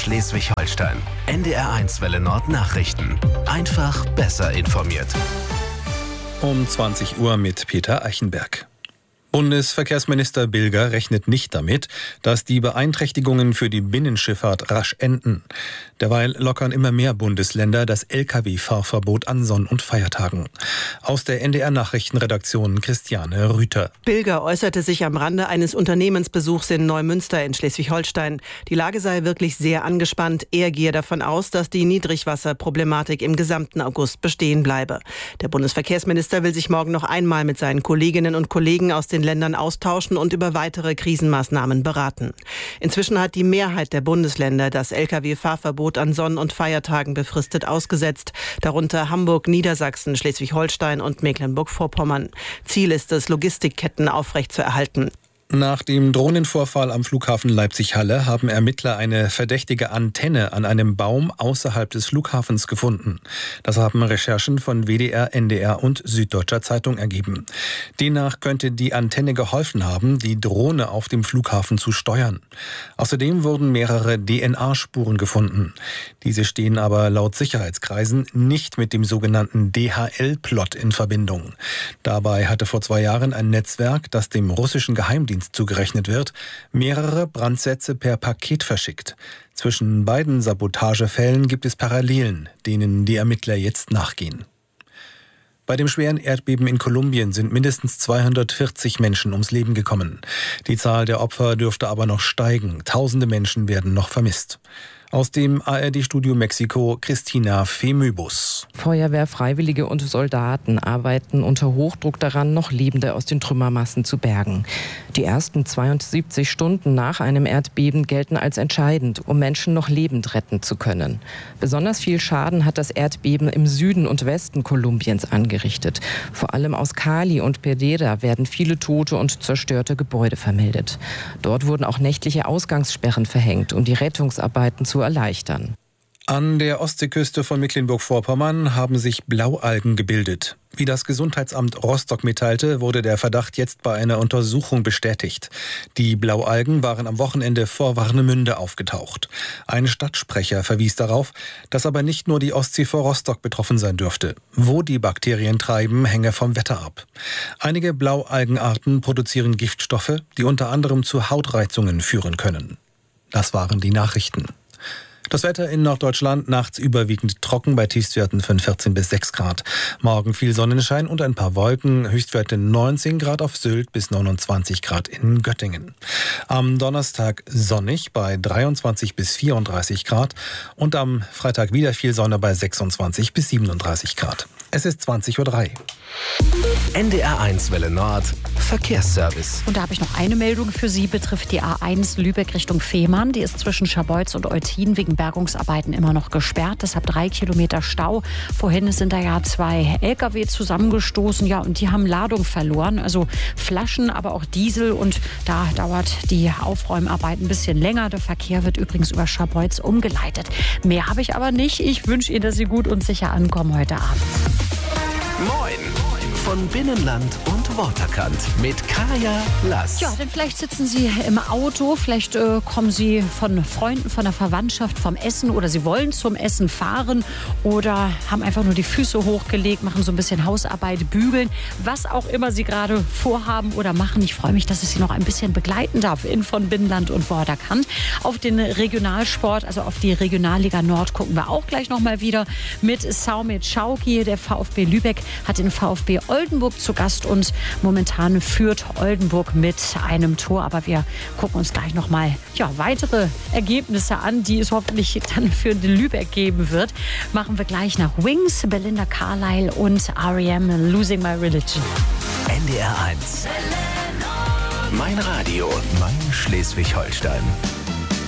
Schleswig-Holstein. NDR1 Welle Nord Nachrichten. Einfach besser informiert. Um 20 Uhr mit Peter Eichenberg. Bundesverkehrsminister Bilger rechnet nicht damit, dass die Beeinträchtigungen für die Binnenschifffahrt rasch enden. Derweil lockern immer mehr Bundesländer das Lkw-Fahrverbot an Sonn- und Feiertagen. Aus der NDR-Nachrichtenredaktion Christiane Rüther. Bilger äußerte sich am Rande eines Unternehmensbesuchs in Neumünster in Schleswig-Holstein. Die Lage sei wirklich sehr angespannt. Er gehe davon aus, dass die Niedrigwasserproblematik im gesamten August bestehen bleibe. Der Bundesverkehrsminister will sich morgen noch einmal mit seinen Kolleginnen und Kollegen aus den Ländern austauschen und über weitere Krisenmaßnahmen beraten. Inzwischen hat die Mehrheit der Bundesländer das Lkw-Fahrverbot an Sonn- und Feiertagen befristet ausgesetzt, darunter Hamburg, Niedersachsen, Schleswig-Holstein und Mecklenburg-Vorpommern. Ziel ist es, Logistikketten aufrechtzuerhalten. Nach dem Drohnenvorfall am Flughafen Leipzig-Halle haben Ermittler eine verdächtige Antenne an einem Baum außerhalb des Flughafens gefunden. Das haben Recherchen von WDR, NDR und Süddeutscher Zeitung ergeben. Demnach könnte die Antenne geholfen haben, die Drohne auf dem Flughafen zu steuern. Außerdem wurden mehrere DNA-Spuren gefunden. Diese stehen aber laut Sicherheitskreisen nicht mit dem sogenannten DHL-Plot in Verbindung. Dabei hatte vor 2 Jahren ein Netzwerk, das dem russischen Geheimdienst zugerechnet wird, mehrere Brandsätze per Paket verschickt. Zwischen beiden Sabotagefällen gibt es Parallelen, denen die Ermittler jetzt nachgehen. Bei dem schweren Erdbeben in Kolumbien sind mindestens 240 Menschen ums Leben gekommen. Die Zahl der Opfer dürfte aber noch steigen. Tausende Menschen werden noch vermisst. Aus dem ARD-Studio Mexiko, Christina Femübus. Feuerwehr, Freiwillige und Soldaten arbeiten unter Hochdruck daran, noch Lebende aus den Trümmermassen zu bergen. Die ersten 72 Stunden nach einem Erdbeben gelten als entscheidend, um Menschen noch lebend retten zu können. Besonders viel Schaden hat das Erdbeben im Süden und Westen Kolumbiens angerichtet. Vor allem aus Cali und Pereira werden viele tote und zerstörte Gebäude vermeldet. Dort wurden auch nächtliche Ausgangssperren verhängt, um die Rettungsarbeiten zu erleichtern. An der Ostseeküste von Mecklenburg-Vorpommern haben sich Blaualgen gebildet. Wie das Gesundheitsamt Rostock mitteilte, wurde der Verdacht jetzt bei einer Untersuchung bestätigt. Die Blaualgen waren am Wochenende vor Warnemünde aufgetaucht. Ein Stadtsprecher verwies darauf, dass aber nicht nur die Ostsee vor Rostock betroffen sein dürfte. Wo die Bakterien treiben, hänge vom Wetter ab. Einige Blaualgenarten produzieren Giftstoffe, die unter anderem zu Hautreizungen führen können. Das waren die Nachrichten. Das Wetter in Norddeutschland nachts überwiegend trocken bei Tiefstwerten von 14 bis 6 Grad. Morgen viel Sonnenschein und ein paar Wolken, Höchstwerte 19 Grad auf Sylt bis 29 Grad in Göttingen. Am Donnerstag sonnig bei 23 bis 34 Grad und am Freitag wieder viel Sonne bei 26 bis 37 Grad. Es ist 20:03 Uhr. NDR1 Welle Nord Verkehrsservice. Und da habe ich noch eine Meldung für Sie, betrifft die A1 Lübeck Richtung Fehmarn. Die ist zwischen Scharbeutz und Eutin wegen Bergungsarbeiten immer noch gesperrt. Deshalb 3 Kilometer Stau. Vorhin sind da ja 2 Lkw zusammengestoßen. Ja, und die haben Ladung verloren. Also Flaschen, aber auch Diesel. Und da dauert die Aufräumarbeit ein bisschen länger. Der Verkehr wird übrigens über Scharbeutz umgeleitet. Mehr habe ich aber nicht. Ich wünsche Ihnen, dass Sie gut und sicher ankommen heute Abend. Moin! Von Binnenland und Waterkant mit Kaya Lass. Ja, denn vielleicht sitzen Sie im Auto, vielleicht kommen Sie von Freunden, von der Verwandtschaft, vom Essen oder Sie wollen zum Essen fahren oder haben einfach nur die Füße hochgelegt, machen so ein bisschen Hausarbeit, bügeln, was auch immer Sie gerade vorhaben oder machen. Ich freue mich, dass ich Sie noch ein bisschen begleiten darf in von Binnenland und Waterkant. Auf den Regionalsport, also auf die Regionalliga Nord gucken wir auch gleich noch mal wieder mit Saumit Schauki. Der VfB Lübeck hat den VfB Oldenburg zu Gast und momentan führt Oldenburg mit einem Tor. Aber wir gucken uns gleich noch mal weitere Ergebnisse an, die es hoffentlich dann für den Lübeck geben wird. Machen wir gleich nach Wings, Belinda Carlisle und R.E.M. Losing My Religion. NDR1. Mein Radio, mein Schleswig-Holstein.